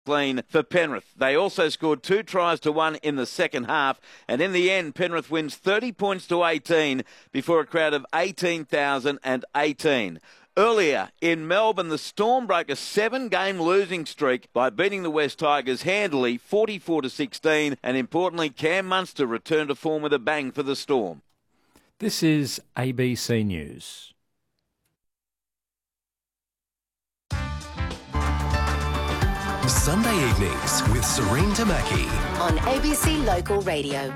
clean for Penrith. They also scored 2 tries to 1 in the second half, and in the end, Penrith wins 30 points to 18 before a crowd of 18,018. Earlier in Melbourne, the Storm broke a 7-game losing streak by beating the West Tigers handily 44-16, and importantly, Cam Munster returned to form with a bang for the Storm. This is ABC News. Sunday evenings with Serene Tamaki on ABC Local Radio.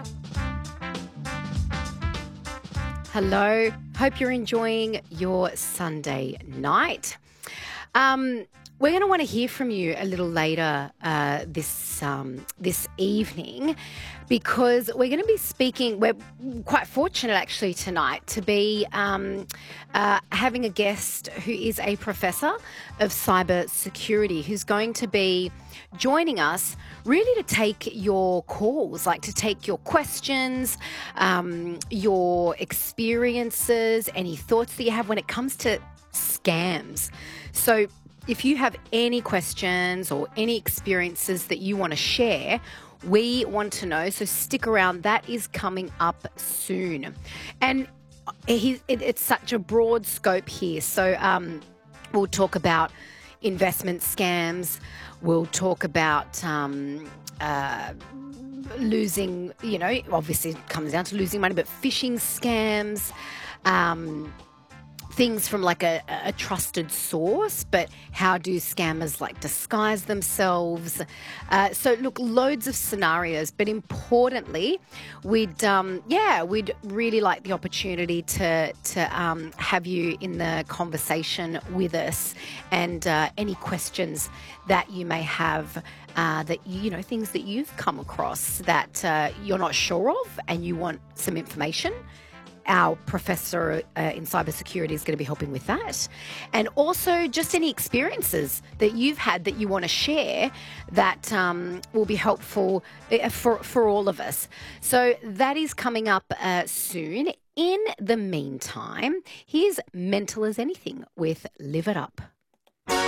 Hello, hope you're enjoying your Sunday night. We're going to want to hear from you a little later this evening, because we're going to be speaking. We're quite fortunate actually tonight to be having a guest who is a professor of cyber security, who's going to be joining us really to take your calls, like to take your questions, your experiences, any thoughts that you have when it comes to scams. So if you have any questions or any experiences that you want to share, we want to know. So stick around. That is coming up soon. And it's such a broad scope here. So we'll talk about investment scams. We'll talk about losing, obviously it comes down to losing money, but phishing scams, things from like a trusted source, but how do scammers like disguise themselves? So look, loads of scenarios, but importantly, we'd really like the opportunity to have you in the conversation with us, and any questions that you may have, that things that you've come across that you're not sure of and you want some information. Our professor in cybersecurity is going to be helping with that. And also just any experiences that you've had that you want to share that will be helpful for all of us. So that is coming up soon. In the meantime, here's Mental as Anything with Live It Up.